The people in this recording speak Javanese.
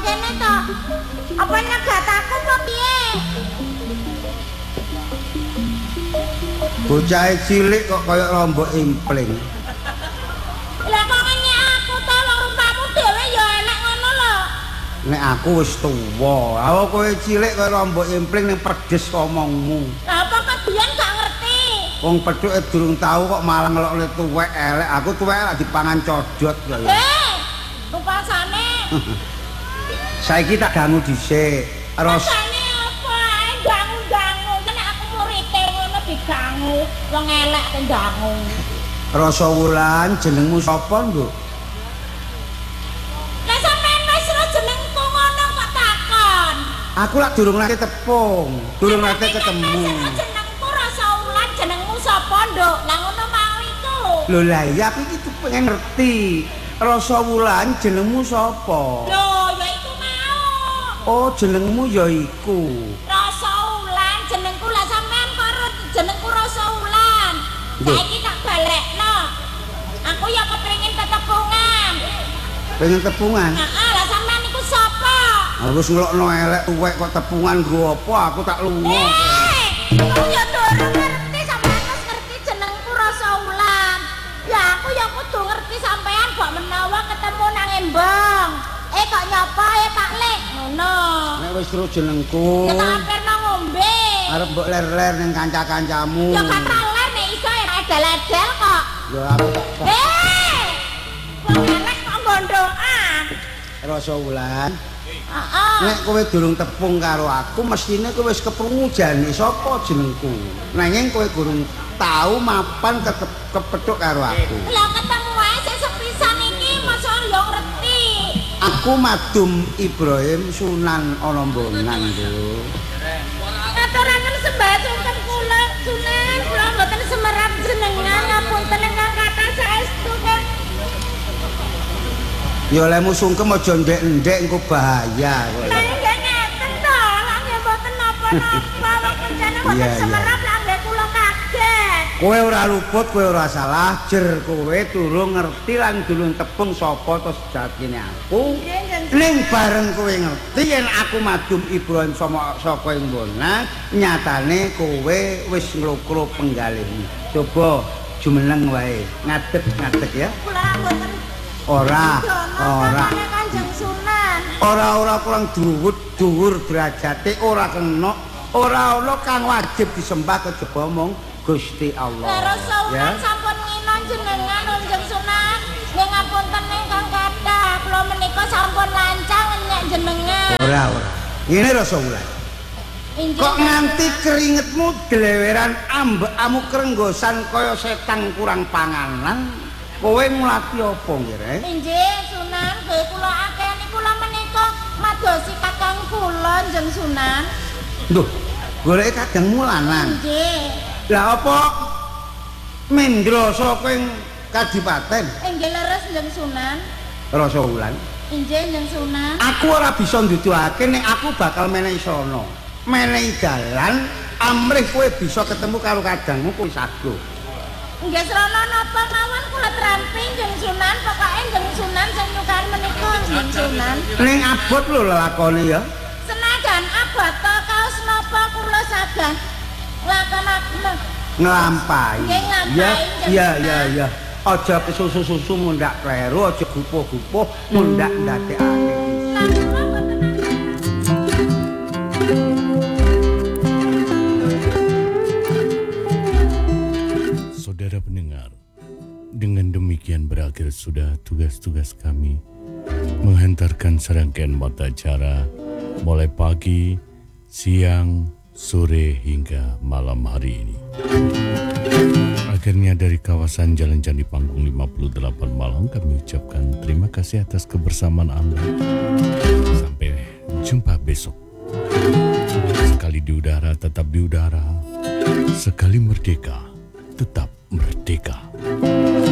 kene to. Apa nyegat aku apa piye? Bocah cilik kok kaya lombok impling. Lah kok ngene aku to wong rupamu dhewe ya elek ngono lho. Nek aku wis tuwa, aku kowe cilik kaya lombok impling ning perdes omongmu. Lah apa kok biyen gak ngerti? Wong pethuke durung tau kok malah ngelokne tuwek elek. Aku tuwek lak dipangan codot kaya. Rupasane. Saiki tak ganggu dhisik. Rasane apa ae ganggu-ganggu. Nek aku murite ngono diganggu. Wong elek kok ganggu. Rasa Wulan jenengmu sapa, Nduk? Lah sampean wis ro jenengku ngono kok takon. Aku lak durung nate tepung, durung nate ketemu. Jenengku Rasa Wulan, jenengmu sapa, Nduk? Lah ngono mau iku. Lho lah iya aku iki pengen ngerti. Rasa Wulan jenengmu sapa? Lho, ya iku mau. Oh, jenengmu ya iku. Rasa Wulan, jenengku lah sampean kok jenengku Rasa Wulan. Saiki tak balekno. Aku ya kepengin tetepungan. Pengen tepungan? Heeh, lah sampean iku sapa? Aku wis ngelokno elek tuwek kok tepungan nggo apa aku tak lunga. Aku ya durung ngerti sampean wis ngerti jenengku Rasa Wulan. Ya aku ya kudu ngerti sampean kok menawa ketemu nang Embong. Kok nyapa Pak Lek ngono. Nek wis karo jenengku. Ya tak ampirno ngombe. Arep mbok ler-ler ning kanca-kancamu. Ya kan ler nek iso ya edel-edel kok. Ya aku tak Wong elek kok gondokan. Rasa Wulan. Heeh. Nek kowe durung tepung karo aku, mestine kowe wis keprungu jane sapa jenengku. Nanging kowe durung tau mapan kepethuk karo aku. Lah ketemu wae sing sepisan iki masa yo ngerti. Aku Madum Ibrahim Sunan ana Mbonan, Nduk. Ngaturaken sembah sungkem kula Sunan, kula mboten semerap jenengan ngapunten ingkang kathah saestu Kang. Ya olehmu sungkem aja ndek-ndek engko bahaya kowe. Lah nggih ngeten to, lah nggih mboten napa-napa wong kencane mboten semerap lah nggih kula kaget. Kowe ora luput, kowe ora salah, jer kowe durung ngerti lan durung tepung sapa to sejatine aku. Ning bareng kowe ngerti yen aku Madum Ibrahim saka ing Bona, nyatane kowe wis nglokro penggalihmu. Coba jumeneng wae, ngadeg-ngadeg ya. Kula mboten Ora. Kanjeng Sunan. Ora kurang dhuwur derajate, ora kena, ora ana kang wajib disembah kejaba mung Gusti Allah. Lah Rasa Wulan sampun nginon jenengan Kanjeng Sunan. Nggih ngapunten ingkang kathah, kula menika sampun lancang nyek jenengan. Ora. Ngene Rasa Wulan. Injih. Kok nganti keringetmu gleweran ambekmu krenggosan kaya setang kurang panganan? Kowe ngulati apa nggih, Injih Sunan, nggih kula akeni kula menika madosi kakang kula Kanjeng Sunan. Lho, goleki kadangmu lanang. Injih. Lah apa mendra saka ing kadipaten Inggih leres Kanjeng Sunan. Rasa Wulan? Injih Kanjeng Sunan. Aku ora bisa nduduhake nek aku bakal menehi sono. Menehi dalan amrih kowe bisa ketemu karo kadangmu kowe sago. Nggih srana napa mawon kula trampi Kanjeng Sunan, pokoke Kanjeng Sunan sing nyukan menika Kanjeng Sunan. Ning abot lho lakone ya. Senajan abot to kaos napa kula saged lakonaken. Nglampahi. Nggih nglampahi. Iya. Aja kesusu-susu mundak kleru, aja gupuh-gupuh mundak ndadekake. Saudara pendengar, dengan demikian berakhir sudah tugas-tugas kami menghantarkan serangkaian mata acara mulai pagi, siang, sore hingga malam hari ini. Akhirnya dari kawasan Jalan Candi Panggung 58 Malang kami ucapkan terima kasih atas kebersamaan Anda. Sampai jumpa besok. Sekali di udara tetap di udara. Sekali merdeka tetap merdeka.